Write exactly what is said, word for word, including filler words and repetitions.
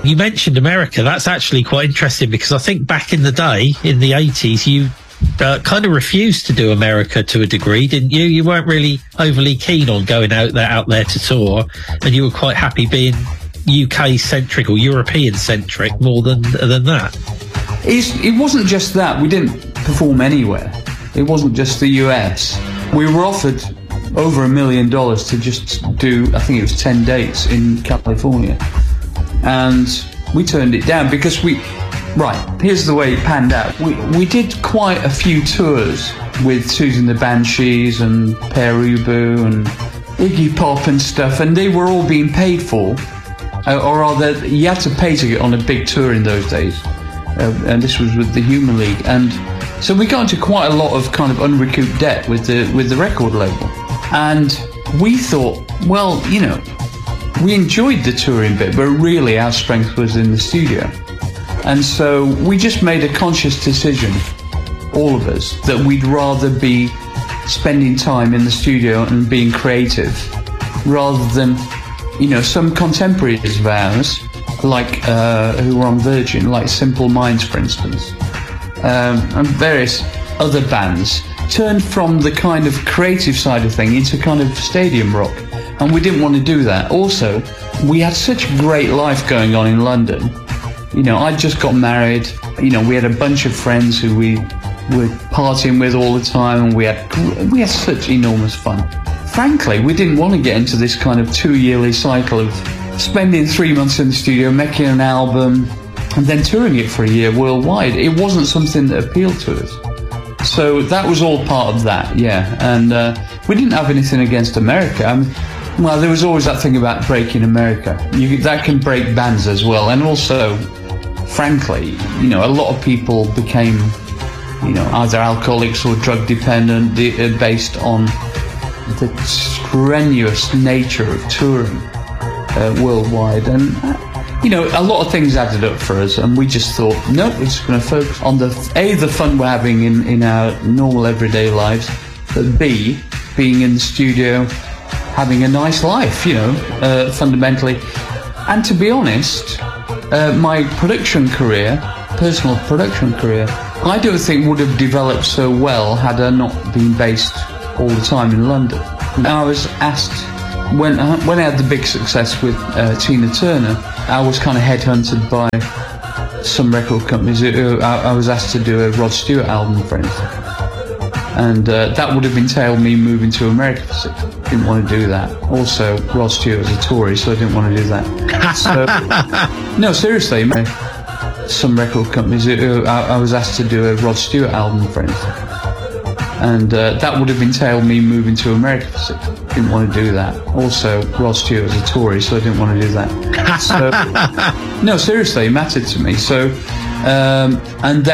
You mentioned America. That's actually quite interesting because I think back in the day, in the eighties, you uh, kind of refused to do America to a degree, didn't you? You weren't really overly keen on going out there, out there to tour, and you were quite happy being U K-centric or European-centric more than than that. It's, it wasn't just that. We didn't perform anywhere. It wasn't just the U S. We were offered over a million dollars to just do, I think it was ten dates in California. And we turned it down because we, right, here's the way it panned out. We, we did quite a few tours with Susan the Banshees and Pere Ubu and Iggy Pop and stuff, and they were all being paid for. Uh, or rather, you had to pay to get on a big tour in those days. Uh, and this was with the Human League. And so we got into quite a lot of kind of unrecouped debt with the, with the record label. And we thought, well, you know, we enjoyed the touring bit, but really our strength was in the studio. And so we just made a conscious decision, all of us, that we'd rather be spending time in the studio and being creative rather than, you know, some contemporaries of ours, like uh, who were on Virgin, like Simple Minds, for instance, um, and various other bands, turned from the kind of creative side of thing into kind of stadium rock. And we didn't want to do that. Also, we had such a great life going on in London. You know, I'd just got married. You know, we had a bunch of friends who we were partying with all the time, and we had we had such enormous fun. Frankly, we didn't want to get into this kind of two-yearly cycle of spending three months in the studio, making an album, and then touring it for a year worldwide. It wasn't something that appealed to us. So that was all part of that, yeah. And uh, we didn't have anything against America. I mean, well, there was always that thing about breaking America. You, that can break bands as well. And also, frankly, you know, a lot of people became, you know, either alcoholics or drug dependent based on the strenuous nature of touring uh, worldwide. And, you know, a lot of things added up for us. And we just thought, no, we're just going to focus on the, A, the fun we're having in, in our normal everyday lives, but B, being in the studio, having a nice life, you know, uh, fundamentally. And to be honest, uh, my production career, personal production career, I don't think would have developed so well had I not been based all the time in London. I was asked, when I, when I had the big success with uh, Tina Turner, I was kind of headhunted by some record companies. I, I was asked to do a Rod Stewart album, for instance. And uh, that would have entailed me moving to America for six months. Didn't want to do that. Also, Rod Stewart was a Tory, so I didn't want to do that. So, no, seriously, some record companies, I, I was asked to do a Rod Stewart album, for instance. And uh, that would have entailed me moving to America for six months. Didn't want to do that. Also, Rod Stewart was a Tory, so I didn't want to do that. So, no, seriously, it mattered to me. So, um, and then